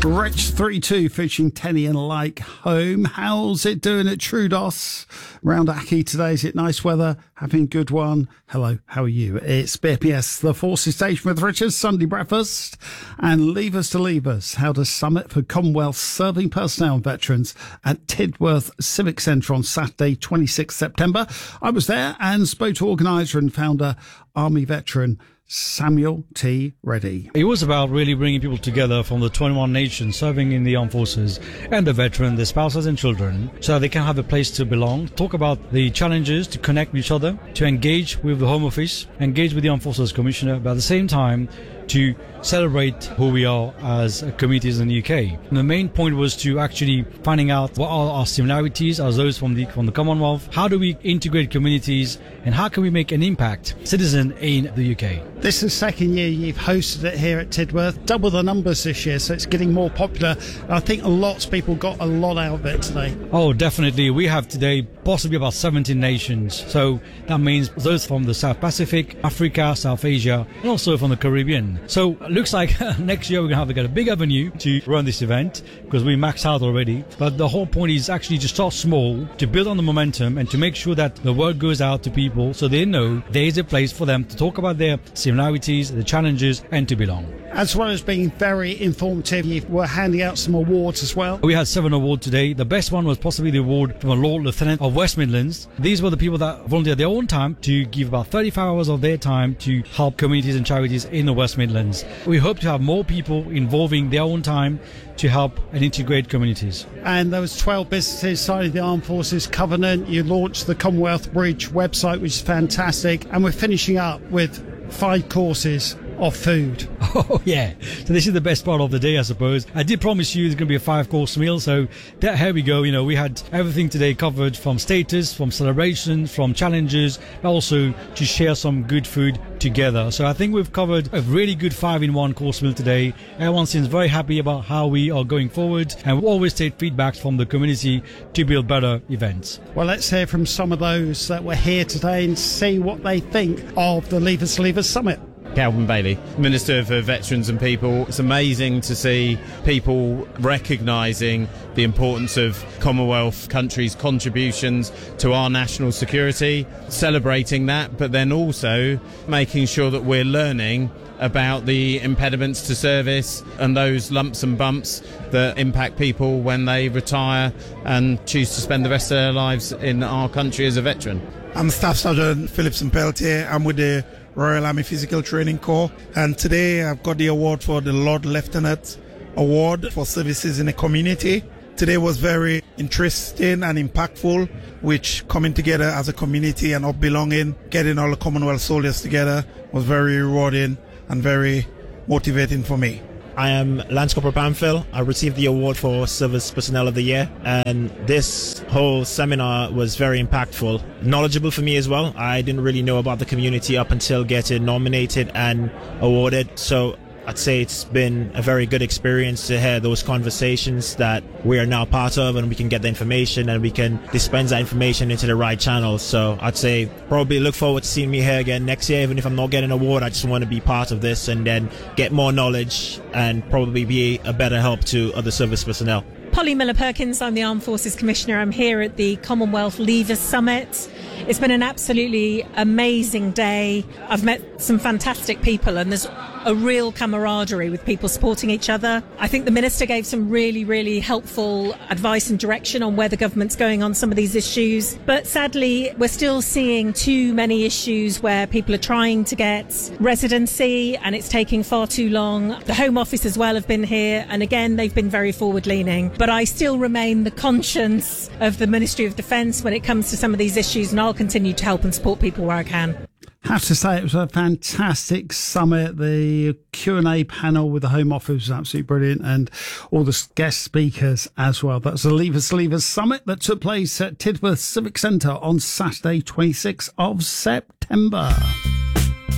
Wretch 32 featuring Tenny and Like Home. How's it doing at Troodos? Round Aki today, is it nice weather? Having a good one? Hello, how are you? It's BPS, the Forces Station with Richard, Sunday breakfast, and Leavers to Leavers. Held a summit for Commonwealth serving personnel and veterans at Tidworth Civic Centre on Saturday, 26th September. I was there and spoke to organiser and founder, Army veteran Samuel T. Reddy. It was about really bringing people together from the 21 nations serving in the armed forces and the veteran, their spouses and children, so they can have a place to belong, talk about the challenges, to connect with each other, to engage with the Home Office, engage with the Armed Forces Commissioner, but at the same time to celebrate who we are as communities in the UK. And the main point was to actually finding out what are our similarities as those from the Commonwealth, how do we integrate communities, and how can we make an impact citizen in the UK. This is the second year you've hosted it here at Tidworth, double the numbers this year, so it's getting more popular. I think lots of people got a lot out of it today. Oh, definitely. We have today possibly about 17 nations, so that means those from the South Pacific, Africa, South Asia, and also from the Caribbean. So it looks like next year we're going to have a big avenue to run this event because we maxed out already. But the whole point is actually to start small, to build on the momentum and to make sure that the word goes out to people so they know there is a place for them to talk about their similarities, the challenges, and to belong. As well as being very informative, you were handing out some awards as well. We had 7 awards today. The best one was possibly the award from a Lord Lieutenant of West Midlands. These were the people that volunteered their own time to give about 35 hours of their time to help communities and charities in the West Midlands. We hope to have more people involving their own time to help and integrate communities. And there was 12 businesses signing the Armed Forces Covenant. You launched the Commonwealth Bridge website, which is fantastic. And we're finishing up with 5 courses of food. Oh yeah, so this is the best part of the day, I suppose. I did promise you there's going to be a 5-course meal, so here we go. You know, we had everything today covered, from status, from celebrations, from challenges, but also to share some good food together. So I think we've covered a really good 5-in-1 course meal today. Everyone seems very happy about how we are going forward, and we always take feedback from the community to build better events. Well, let's hear from some of those that were here today and see what they think of the Leavers to Leavers Summit. Calvin Bailey, Minister for Veterans and People. It's amazing to see people recognising the importance of Commonwealth countries' contributions to our national security, celebrating that, but then also making sure that we're learning about the impediments to service and those lumps and bumps that impact people when they retire and choose to spend the rest of their lives in our country as a veteran. I'm Staff Sergeant Philipson Peltier. I'm with the Royal Army Physical Training Corps, and today I've got the award for the Lord Lieutenant Award for services in the community. Today was very interesting and impactful, which coming together as a community and of belonging, getting all the Commonwealth soldiers together was very rewarding and very motivating for me. I am Lance Corporal Pamphil. I received the award for Service Personnel of the Year, and this whole seminar was very impactful, knowledgeable for me as well. I didn't really know about the community up until getting nominated and awarded, so I'd say it's been a very good experience to hear those conversations that we are now part of, and we can get the information and we can dispense that information into the right channels. So I'd say probably look forward to seeing me here again next year. Even if I'm not getting an award, I just want to be part of this and then get more knowledge and probably be a better help to other service personnel. Polly Miller-Perkins, I'm the Armed Forces Commissioner. I'm here at the Commonwealth Leavers Summit. It's been an absolutely amazing day. I've met some fantastic people, and there's a real camaraderie with people supporting each other. I think the Minister gave some really, really helpful advice and direction on where the government's going on some of these issues. But sadly, we're still seeing too many issues where people are trying to get residency and it's taking far too long. The Home Office as well have been here, and again, they've been very forward-leaning. But I still remain the conscience of the Ministry of Defence when it comes to some of these issues, and I'll continue to help and support people where I can. Have to say it was a fantastic summit. The Q&A panel with the Home Office was absolutely brilliant, and all the guest speakers as well. That's the Leavers to Leavers Summit that took place at Tidworth Civic Centre on Saturday, 26th of September.